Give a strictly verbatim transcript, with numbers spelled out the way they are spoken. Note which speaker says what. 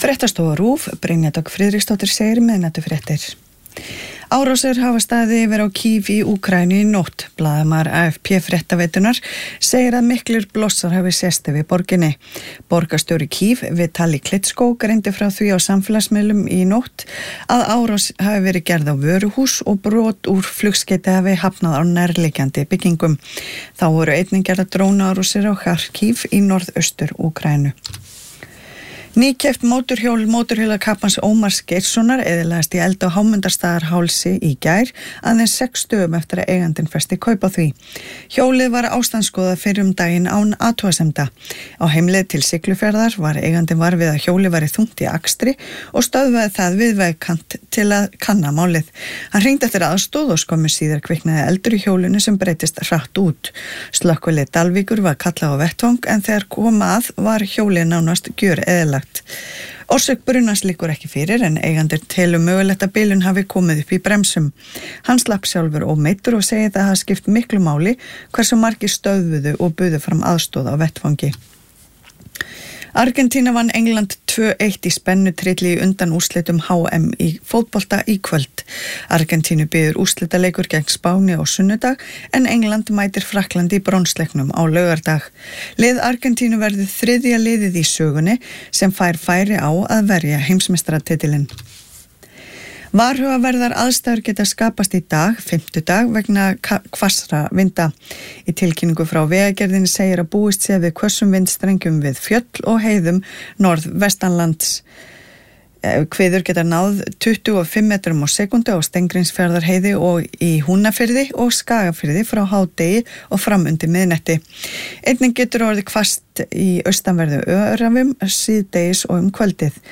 Speaker 1: Fréttastofa RÚV, Brynja Dögg Friðriksdóttir segir miðnætufréttir. Árásir hafa staðið yfir á Kyiv í Úkraínu í nótt. Blaðamaður A F P fréttaveitunar segir að miklir blossar hafi sést yfir borginni. Borgarstjóri Kyiv, Vitali Klitschko, greindi frá því á samfélagsmiðlum í nótt að árás hafi verið gerð á vöruhús og brot úr flugskeyti hafi hafnað á nærliggjandi byggingum. Þá voru einnig gerðar drónaárásir á Kharkiv í norðaustur Úkraínu. Nýkeypt mótorhjól mótorhjólakappans Ómars Geirssonar eyðilagðist í eld á Hámundarstaðarhálsi í gær, aðeins sex dögum eftir að eigandinn festi kaup á því. Hjólið var ástandskoðað fyrir um daginn án athugasemda. Á heimleið til Siglufjarðar var eigandinn var við að hjólið væri þungt í akstri og stöðvaði það við vegkant til að kanna málið. Hann hringdi eftir aðstoð og skömmu síðar kviknaði eldur í hjólinu sem breytist hratt út. Slökkvilið Dalvíkur var kallað á vettvang en þegar kom að var hjólið nánast gjöreyðilagt. Orsök brunans liggur ekki fyrir en eigendur telur mögulegt að bilun hafi komið upp í bremsum. Hann slapp sjálfur ómeiddur og segir það hafi skipt miklu máli hversu margir stöðvuðu og buðu fram aðstoð á vettvangi. Argentína vann England tvö eitt í spennutrilli í undan úrslitum H M í fótbolta í kvöld. Argentínu biður úrslitaleikur gegn Spáni á sunnudag en England mætir Frakklandi í bronsleiknum á laugardag. Lið Argentínu verður þriðja liðið í sögunni sem fær færi á að verja heimsmeistaratitilinn. Varhugaverðar aðstæður geta skapast í dag, fimmtudag, vegna hvassra vinda. Í tilkynningu frá Vegagerðinni segir að búist sé við hvössum vindstrengjum við fjöll og heiðum norðvestanlands. Hviður geta náð tuttugu og fimm metrum á sekundu á Steingrímsfjarðarheiði og í Húnafirði og Skagafirði frá hádegi og fram undir miðnætti. Einnig getur orðið hvasst í austanverðu Öræfum síðdegis og um kvöldið.